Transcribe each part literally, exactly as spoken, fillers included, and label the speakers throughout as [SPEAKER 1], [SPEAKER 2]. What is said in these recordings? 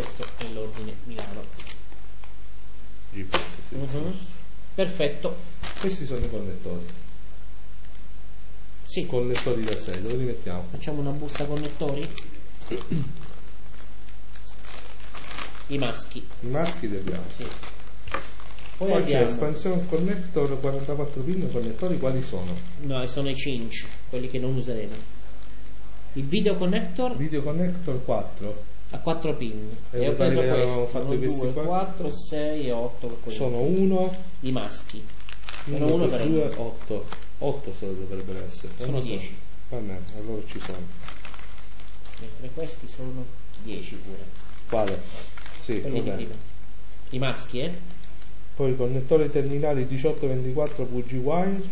[SPEAKER 1] questo è l'ordine Milano.
[SPEAKER 2] G-Pack, sì.
[SPEAKER 1] Uh-huh. Perfetto.
[SPEAKER 2] Questi sono i connettori.
[SPEAKER 1] Sì.
[SPEAKER 2] Connettori da sei, dove li mettiamo?
[SPEAKER 1] Facciamo una busta connettori. I maschi.
[SPEAKER 2] I maschi li abbiamo.
[SPEAKER 1] Sì. Poi,
[SPEAKER 2] Poi c'è
[SPEAKER 1] abbiamo...
[SPEAKER 2] espansione connector quarantaquattro pin connettori, quali sono?
[SPEAKER 1] No, sono i cinci, quelli che non useremo. Il video connector
[SPEAKER 2] Video connector quattro.
[SPEAKER 1] a quattro pin.
[SPEAKER 2] E
[SPEAKER 1] E ho preso questo.
[SPEAKER 2] fatto
[SPEAKER 1] due, quattro, sei e otto.
[SPEAKER 2] Sono uno.
[SPEAKER 1] I maschi.
[SPEAKER 2] uno,
[SPEAKER 1] uno per
[SPEAKER 2] due, otto. otto se dovrebbero essere.
[SPEAKER 1] Sono dieci.
[SPEAKER 2] Va bene, allora ci sono.
[SPEAKER 1] Mentre questi sono dieci pure.
[SPEAKER 2] Quale? Sì,
[SPEAKER 1] Quelli di
[SPEAKER 2] vabbè.
[SPEAKER 1] prima. I maschi, eh?
[SPEAKER 2] Poi connettori terminali diciotto ventiquattro V G wire.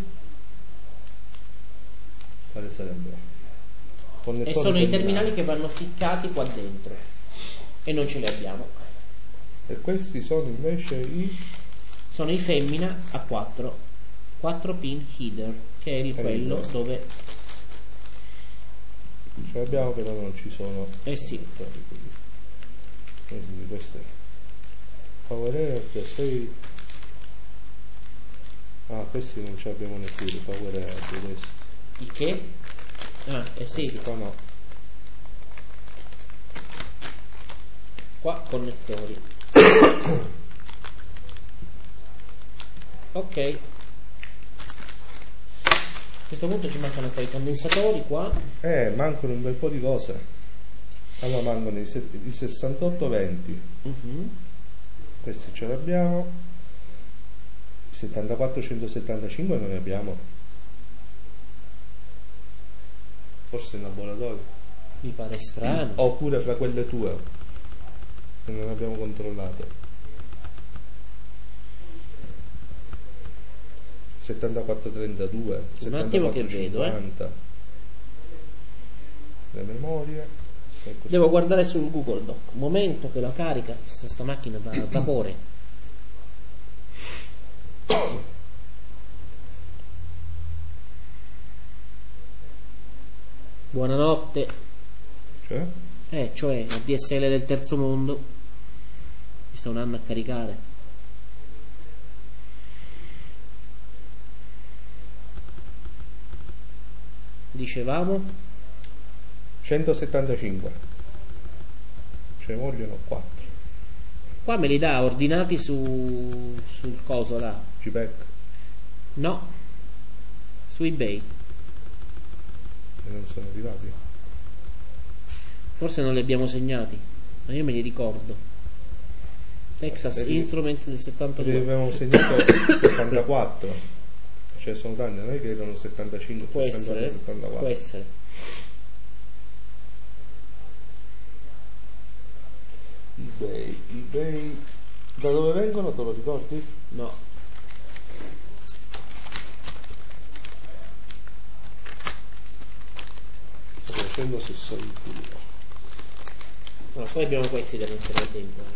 [SPEAKER 2] Quale sarebbero?
[SPEAKER 1] E sono i terminali che vanno ficcati qua dentro e non ce li abbiamo.
[SPEAKER 2] E questi sono invece i
[SPEAKER 1] sono i femmina a quattro quattro pin header, che è il quello
[SPEAKER 2] header.
[SPEAKER 1] dove
[SPEAKER 2] ce l'abbiamo, però non ci sono.
[SPEAKER 1] Eh sì.
[SPEAKER 2] Quindi queste power air sei. Ah, questi non ce l'abbiamo neppure, power air questi.
[SPEAKER 1] Il che? Ah, eh sì.
[SPEAKER 2] Qua no.
[SPEAKER 1] Qua connettori. Ok. A questo punto ci mancano poi i condensatori qua.
[SPEAKER 2] Eh, mancano un bel po' di cose. Allora mancano i, se- i sessantotto venti.
[SPEAKER 1] Uh-huh.
[SPEAKER 2] Questi ce l'abbiamo. I settantaquattro centosettantacinque non ne abbiamo. Forse in laboratorio.
[SPEAKER 1] Mi pare strano.
[SPEAKER 2] Oppure fra quelle tue che non abbiamo controllato. settantaquattro trentadue,
[SPEAKER 1] Un attimo che vedo, eh.
[SPEAKER 2] Le memorie. Ecco.
[SPEAKER 1] Devo guardare sul Google Doc. Un momento che la carica. Questa sta macchina va a vapore. Buonanotte.
[SPEAKER 2] Cioè?
[SPEAKER 1] Eh, cioè la D S L del terzo mondo. Mi sta un anno a caricare. Dicevamo
[SPEAKER 2] centosettantacinque. Ce ne vogliono quattro.
[SPEAKER 1] qua me li dà ordinati su sul coso là.
[SPEAKER 2] G-Pack.
[SPEAKER 1] No, su eBay.
[SPEAKER 2] E non sono arrivati.
[SPEAKER 1] Forse non li abbiamo segnati, ma io me li ricordo. Texas
[SPEAKER 2] Vedi,
[SPEAKER 1] Instruments del settantadue.
[SPEAKER 2] Abbiamo segnato settantaquattro. Cioè sono tanti, non è che erano settantacinque,
[SPEAKER 1] Può essere,
[SPEAKER 2] settantaquattro.
[SPEAKER 1] può essere.
[SPEAKER 2] eBay, eBay. Da dove vengono, te lo ricordi?
[SPEAKER 1] No.
[SPEAKER 2] centosessantadue.
[SPEAKER 1] No, poi abbiamo questi da mettere dentro.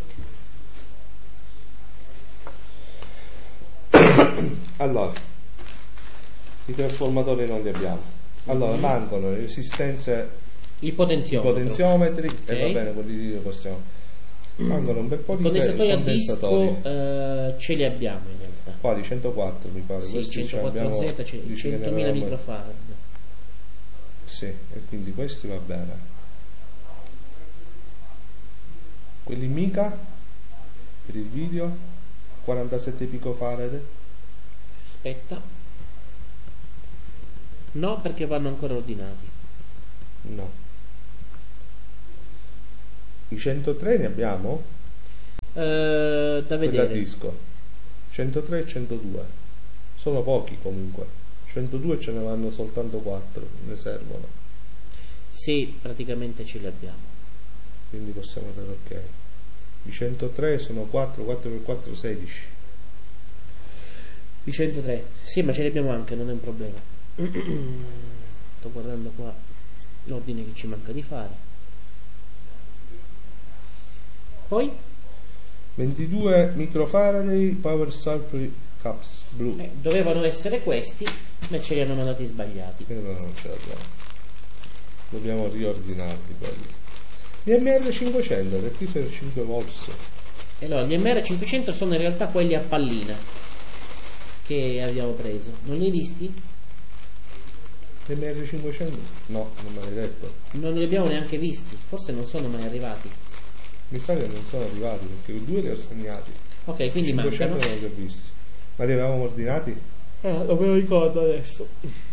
[SPEAKER 2] Allora, i trasformatori non li abbiamo. Allora, mm-hmm. mancano le resistenze,
[SPEAKER 1] il
[SPEAKER 2] i
[SPEAKER 1] potenziometro.
[SPEAKER 2] potenziometri,
[SPEAKER 1] Okay.
[SPEAKER 2] e va bene, quelli lì li possiamo. Mancano un bel po' di
[SPEAKER 1] condensatori a
[SPEAKER 2] condensatori.
[SPEAKER 1] disco, eh, ce li abbiamo in realtà.
[SPEAKER 2] Qua di centoquattro mi pare.
[SPEAKER 1] Sì,
[SPEAKER 2] Questi ce
[SPEAKER 1] centoquattro
[SPEAKER 2] l'abbiamo,
[SPEAKER 1] Z, c'è
[SPEAKER 2] dice che ne
[SPEAKER 1] centomila
[SPEAKER 2] avevamo-
[SPEAKER 1] microfarad.
[SPEAKER 2] Sì, e quindi questi va bene. Quelli mica per il video quarantasette picofarad.
[SPEAKER 1] Aspetta. No, perché vanno ancora ordinati.
[SPEAKER 2] No. I centotré ne abbiamo?
[SPEAKER 1] Eh, da
[SPEAKER 2] Quelli a
[SPEAKER 1] vedere.
[SPEAKER 2] disco. centotré e centodue. Sono pochi comunque. centodue ce ne vanno soltanto quattro, ne servono.
[SPEAKER 1] Sì, praticamente ce li abbiamo.
[SPEAKER 2] Quindi possiamo dare ok. I centotré sono quattro, quattro per quattro, sedici.
[SPEAKER 1] I centotré. Sì, ma ce li abbiamo anche, non è un problema. Sto guardando qua l'ordine che ci manca di fare. Poi?
[SPEAKER 2] ventidue microfarad power supply caps blu.
[SPEAKER 1] Eh, dovevano essere questi, ma ce li hanno mandati sbagliati.
[SPEAKER 2] Che non ce l'abbiamo. Dobbiamo riordinarli quelli. Gli M R cinquecento, che qui sono cinque volts.
[SPEAKER 1] E allora gli M R cinquecento sono in realtà quelli a pallina che abbiamo preso. Non li hai visti?
[SPEAKER 2] Gli M R cinquecento? No, non me l'hai detto.
[SPEAKER 1] Non li abbiamo neanche visti, forse non sono mai arrivati.
[SPEAKER 2] Mi sa che non sono arrivati, perché due li ho segnati.
[SPEAKER 1] Ok, quindi
[SPEAKER 2] cinquecento
[SPEAKER 1] mancano.
[SPEAKER 2] non li ho visti. Ma li avevamo ordinati?
[SPEAKER 1] Eh, non me lo ricordo adesso.